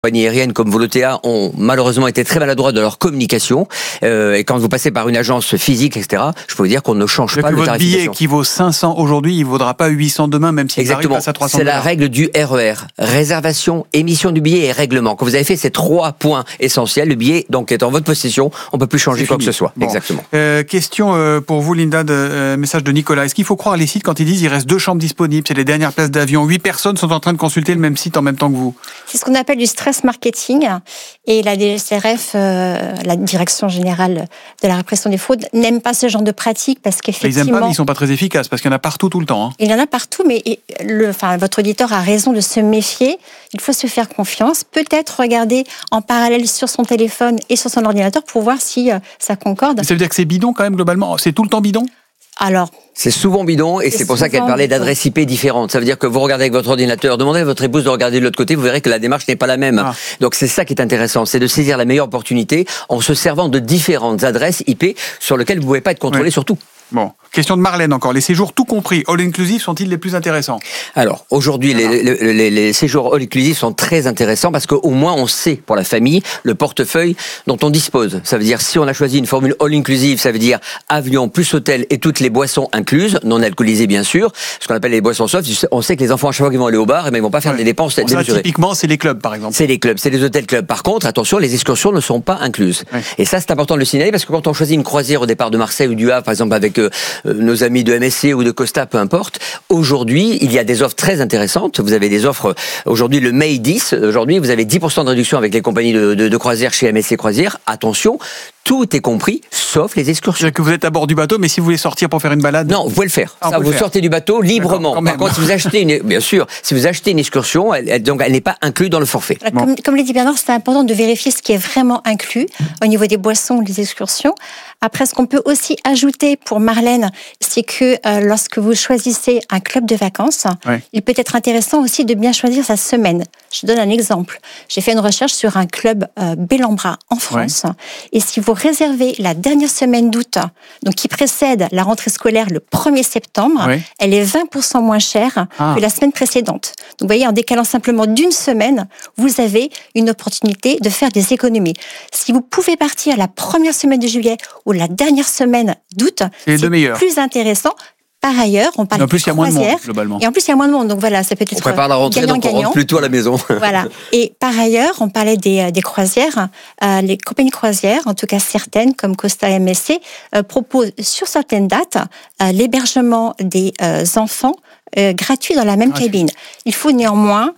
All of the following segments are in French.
compagnies aériennes comme Volotea ont malheureusement été très maladroits dans leur communication. Et quand vous passez par une agence physique, etc., je peux vous dire qu'on ne change pas de tarification. Votre billet qui vaut 500 aujourd'hui, il ne vaudra pas 800 demain, même s'il arrive à 300 $. C'est la règle du RER. Réservation, émission du billet et règlement. Quand vous avez fait ces 3 points essentiels, le billet donc est en votre possession, on ne peut plus changer quoi que ce soit. Bon. Exactement. Question pour vous, Linda, message de Nicolas. Est-ce qu'il faut croire les sites quand ils disent qu'il reste 2 chambres disponibles, c'est les dernières places d'avion, 8 personnes sont en train de consulter le même site en même temps que vous? C'est ce qu'on appelle du stress marketing, et la DGCCRF, la Direction Générale de la Répression des Fraudes, n'aime pas ce genre de pratique parce qu'effectivement... Ils n'aiment pas, mais ils ne sont pas très efficaces parce qu'il y en a partout tout le temps. Hein. Il y en a partout, mais votre auditeur a raison de se méfier. Il faut se faire confiance. Peut-être regarder en parallèle sur son téléphone et sur son ordinateur pour voir si ça concorde. Mais ça veut dire que c'est bidon quand même globalement? C'est tout le temps bidon? Alors, c'est souvent bidon et c'est pour ça qu'elle parlait d'adresses IP différentes. Ça veut dire que vous regardez avec votre ordinateur, demandez à votre épouse de regarder de l'autre côté, vous verrez que la démarche n'est pas la même. Ah. Donc c'est ça qui est intéressant, c'est de saisir la meilleure opportunité en se servant de différentes adresses IP sur lesquelles vous ne pouvez pas être contrôlé surtout. Bon, question de Marlène encore. Les séjours tout compris, all-inclusive, sont-ils les plus intéressants? Alors, aujourd'hui, les séjours all-inclusive sont très intéressants parce qu'au moins on sait, pour la famille, le portefeuille dont on dispose. Ça veut dire, si on a choisi une formule all-inclusive, ça veut dire avion plus hôtel et toutes les boissons incluses, non alcoolisées bien sûr, ce qu'on appelle les boissons soft. On sait que les enfants, à chaque fois qu'ils vont aller au bar, ils ne vont pas faire des dépenses démesurées. Typiquement, c'est les clubs, par exemple. C'est les clubs, c'est les hôtels clubs. Par contre, attention, les excursions ne sont pas incluses. Ouais. Et ça, c'est important de le signaler parce que quand on choisit une croisière au départ de Marseille ou du Havre, par exemple, avec nos amis de MSC ou de Costa, peu importe. Aujourd'hui, il y a des offres très intéressantes. Vous avez des offres, aujourd'hui, le May 10. Aujourd'hui, vous avez 10% de réduction avec les compagnies de croisière chez MSC Croisière. Attention, tout est compris, sauf les excursions. C'est-à-dire que vous êtes à bord du bateau, mais si vous voulez sortir pour faire une balade... Non, vous pouvez le faire. Vous sortez du bateau librement. Par contre, si vous achetez bien sûr, si vous achetez une excursion, elle n'est pas inclue dans le forfait. Comme l'a dit Bernard, c'est important de vérifier ce qui est vraiment inclus au niveau des boissons ou des excursions. Après, ce qu'on peut aussi ajouter pour Marlène, c'est que lorsque vous choisissez un club de vacances, il peut être intéressant aussi de bien choisir sa semaine. Je donne un exemple. J'ai fait une recherche sur un club Bellambra en France. Et si vous réservez la dernière semaine d'août, donc qui précède la rentrée scolaire le 1er septembre, elle est 20% moins chère que la semaine précédente. Donc vous voyez, en décalant simplement d'une semaine, vous avez une opportunité de faire des économies. Si vous pouvez partir la première semaine de juillet ou la dernière semaine d'août, c'est plus intéressant. Par ailleurs, on parle de croisière. En plus, il y a moins de monde, globalement. Et en plus, il y a moins de monde. Donc voilà, ça peut être on prépare la rentrée, donc on rentre plutôt à la maison. Voilà. Et par ailleurs, on parlait des croisières. Les compagnies croisières, en tout cas certaines, comme Costa et MSC, proposent sur certaines dates l'hébergement des enfants gratuit dans la même cabine. Il faut néanmoins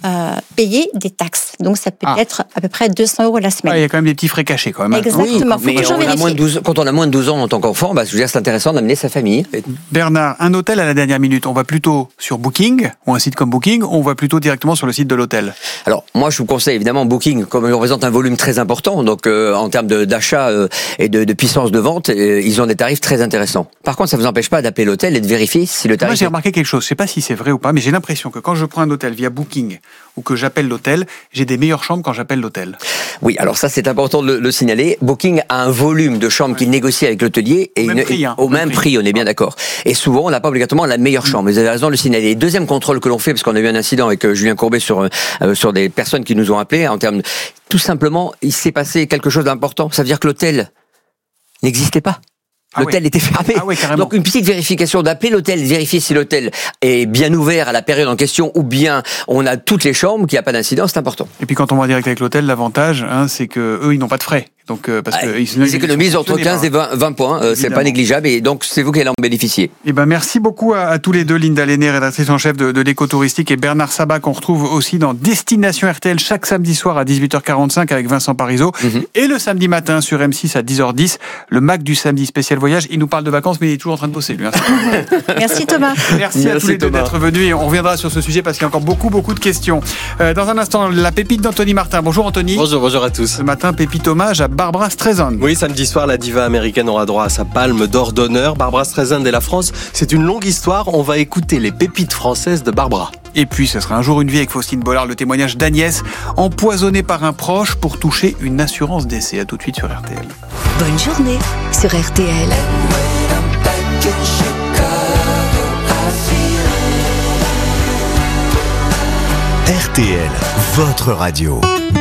payer des taxes. Donc ça peut être à peu près 200 € la semaine. Il y a quand même des petits frais cachés quand même. Exactement. Oui, mais quand on a moins de 12 ans en tant qu'enfant, je veux dire, c'est intéressant d'amener sa famille. Bernard, un hôtel à la dernière minute, on va plutôt sur Booking ou un site comme Booking, ou on va plutôt directement sur le site de l'hôtel? Alors moi je vous conseille évidemment Booking, comme il représente un volume très important, donc en termes d'achat et de puissance de vente, ils ont des tarifs très intéressants. Par contre, ça ne vous empêche pas d'appeler l'hôtel et de vérifier si le tarif... Moi j'ai remarqué quelque chose, je ne sais pas si c'est vrai ou pas, mais j'ai l'impression que quand je prends un hôtel via Booking ou que j'appelle l'hôtel, j'ai des meilleures chambres quand j'appelle l'hôtel. Oui, alors ça c'est important de le signaler. Booking a un volume de chambres qu'il négocie avec l'hôtelier et au même prix, on est bien d'accord. Et souvent, on n'a pas obligatoirement la meilleure chambre. Vous avez raison de le signaler. Deuxième contrôle que l'on fait, parce qu'on a eu un incident avec Julien Courbet sur des personnes qui nous ont appelés en termes de... Tout simplement, il s'est passé quelque chose d'important. Ça veut dire que l'hôtel n'existait pas. L'hôtel était fermé. Donc une petite vérification, d'appeler l'hôtel, vérifier si l'hôtel est bien ouvert à la période en question ou bien on a toutes les chambres, qu'il n'y a pas d'incident, c'est important. Et puis quand on va direct avec l'hôtel, l'avantage, c'est que eux ils n'ont pas de frais. Donc parce que ils économisent entre 15 et 20 points, c'est pas négligeable et donc c'est vous qui allez en bénéficier. Et merci beaucoup à tous les deux, Linda Lenné, rédactrice en chef de l'écotouristique, et Bernard Sabat qu'on retrouve aussi dans Destination RTL chaque samedi soir à 18h45 avec Vincent Parisot et le samedi matin sur M6 à 10h10, le Mac du samedi spécial voyage. Il nous parle de vacances mais il est toujours en train de bosser lui. Merci Thomas. Merci à tous les deux d'être venus et on reviendra sur ce sujet parce qu'il y a encore beaucoup de questions. Dans un instant, la pépite d'Anthony Martin. Bonjour Anthony. Bonjour à tous. Ce matin, pépite hommage à Barbra Streisand. Oui, samedi soir, la diva américaine aura droit à sa palme d'or d'honneur. Barbra Streisand et la France, c'est une longue histoire. On va écouter les pépites françaises de Barbra. Et puis, ce sera un jour une vie avec Faustine Bollard, le témoignage d'Agnès, empoisonnée par un proche pour toucher une assurance décès. À tout de suite sur RTL. Bonne journée sur RTL. RTL, votre radio.